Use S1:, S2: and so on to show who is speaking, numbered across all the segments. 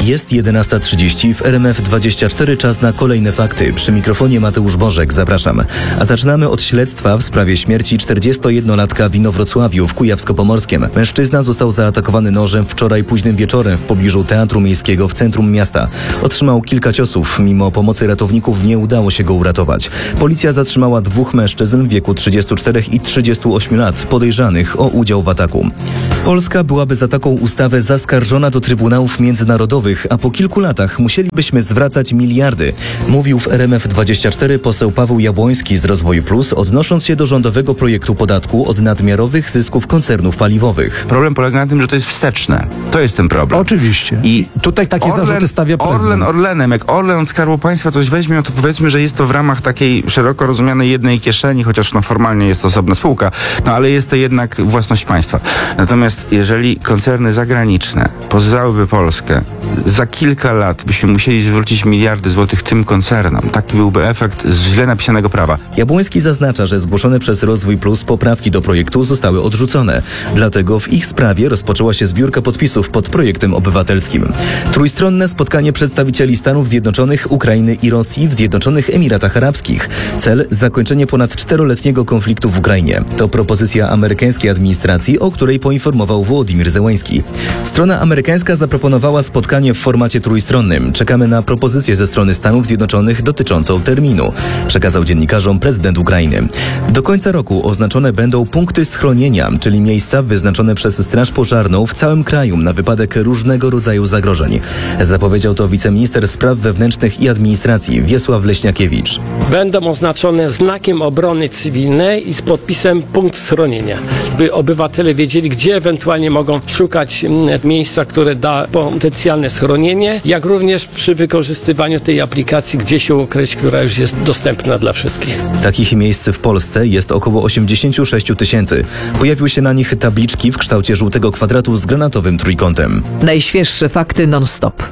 S1: Jest 11:30 w RMF24, czas na kolejne fakty. Przy mikrofonie Mateusz Bożek, zapraszam. A zaczynamy od śledztwa w sprawie śmierci 41-latka w Inowrocławiu w Kujawsko-Pomorskiem. Mężczyzna został zaatakowany nożem wczoraj późnym wieczorem w pobliżu Teatru Miejskiego w centrum miasta. Otrzymał kilka ciosów. Mimo pomocy ratowników nie udało się go uratować. Policja zatrzymała dwóch mężczyzn w wieku 34 i 38 lat podejrzanych o udział w ataku. Polska byłaby za taką ustawę zaskarżona do trybunałów międzynarodowych, a po kilku latach musielibyśmy zwracać miliardy, mówił w RMF24 poseł Paweł Jabłoński z Rozwoju Plus, odnosząc się do rządowego projektu podatku od nadmiarowych zysków koncernów paliwowych.
S2: Problem polega na tym, że to jest wsteczne. To jest ten problem.
S3: Oczywiście.
S2: I
S3: tutaj takie zarzuty stawia prezydent.
S2: Orlenem. Jak Orlen od Skarbu Państwa coś weźmie, to powiedzmy, że jest to w ramach takiej szeroko rozumianej jednej kieszeni, chociaż formalnie jest to osobna spółka, ale jest to jednak własność państwa. Natomiast jeżeli koncerny zagraniczne pozwałyby Polskę, za kilka lat byśmy musieli zwrócić miliardy złotych tym koncernom. Taki byłby efekt z źle napisanego prawa.
S1: Jabłoński zaznacza, że zgłoszone przez Rozwój Plus poprawki do projektu zostały odrzucone. Dlatego w ich sprawie rozpoczęła się zbiórka podpisów pod projektem obywatelskim. Trójstronne spotkanie przedstawicieli Stanów Zjednoczonych, Ukrainy i Rosji w Zjednoczonych Emiratach Arabskich. Cel: zakończenie ponad 4-letniego konfliktu w Ukrainie. To propozycja amerykańskiej administracji, o której poinformował Wołodymyr Zełenski. Strona amerykańska zaproponowała spotkanie w formacie trójstronnym. Czekamy na propozycję ze strony Stanów Zjednoczonych dotyczącą terminu, przekazał dziennikarzom prezydent Ukrainy. Do końca roku oznaczone będą punkty schronienia, czyli miejsca wyznaczone przez Straż Pożarną w całym kraju na wypadek różnego rodzaju zagrożeń. Zapowiedział to wiceminister spraw wewnętrznych i administracji Wiesław Leśniakiewicz.
S4: Będą oznaczone znakiem obrony cywilnej i z podpisem punkt schronienia, by obywatele wiedzieli, gdzie ewentualnie mogą szukać miejsca, które da potencjalne schronienie, jak również przy wykorzystywaniu tej aplikacji, gdzie się ukryć, która już jest dostępna dla wszystkich.
S1: Takich miejsc w Polsce jest około 86 000. Pojawiły się na nich tabliczki w kształcie żółtego kwadratu z granatowym trójkątem.
S5: Najświeższe fakty non-stop.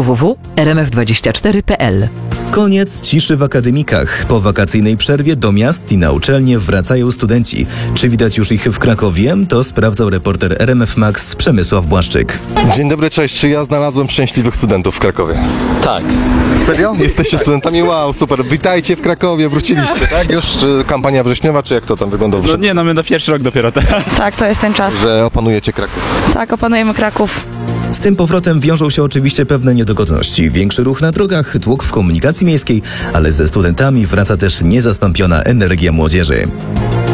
S5: www.rmf24.pl.
S1: Koniec ciszy w akademikach. Po wakacyjnej przerwie do miast i na uczelnie wracają studenci. Czy widać już ich w Krakowie? To sprawdzał reporter RMF Max Przemysław Błaszczyk.
S6: Dzień dobry, cześć. Czy ja znalazłem szczęśliwych studentów w Krakowie?
S7: Tak.
S6: Serio? Jesteście studentami? Wow, super. Witajcie w Krakowie, wróciliście, tak? Już kampania wrześniowa, czy jak to tam wygląda?
S7: My na pierwszy rok dopiero.
S8: Tak, to jest ten czas.
S6: Że opanujecie Kraków.
S8: Tak, opanujemy Kraków.
S1: Z tym powrotem wiążą się oczywiście pewne niedogodności. Większy ruch na drogach, tłok w komunikacji miejskiej, ale ze studentami wraca też niezastąpiona energia młodzieży.